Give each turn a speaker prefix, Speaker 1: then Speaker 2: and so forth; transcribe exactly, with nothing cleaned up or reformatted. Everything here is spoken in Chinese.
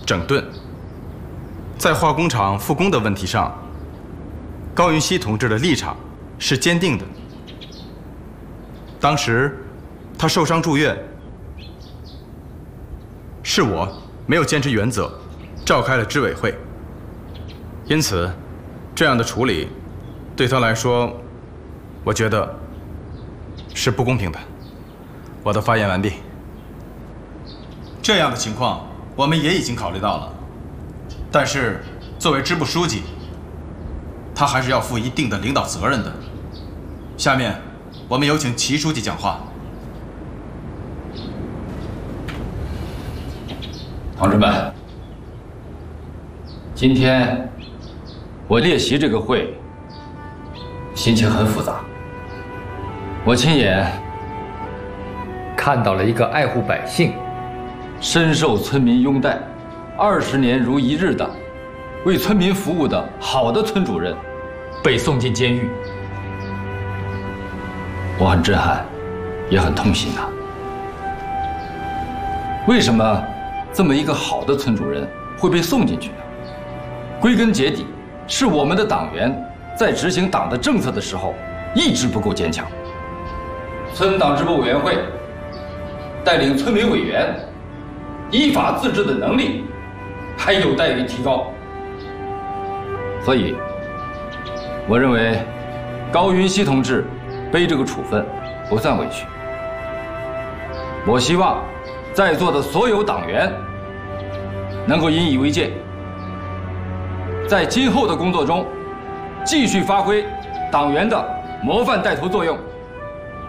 Speaker 1: 整顿。在化工厂复工的问题上，高云熙同志的立场是坚定的。当时他受伤住院，是我没有坚持原则，召开了支委会。因此，这样的处理对他来说，我觉得是不公平的。我的发言完毕。这样的情况我们也已经考虑到了，但是作为支部书记，他还是要负一定的领导责任的。下面我们有请齐书记讲话。
Speaker 2: 同志们，今天我列席这个会，心情很复杂。我亲眼看到了一个爱护百姓、深受村民拥戴、二十年如一日的为村民服务的好的村主任被送进监狱，我很震撼，也很痛心呐。为什么这么一个好的村主任会被送进去呢？归根结底，是我们的党员在执行党的政策的时候意志不够坚强。村党支部委员会带领村委委员依法自治的能力还有待于提高。所以，我认为高云熙同志背这个处分不算委屈。我希望在座的所有党员能够引以为戒，在今后的工作中继续发挥党员的模范带头作用。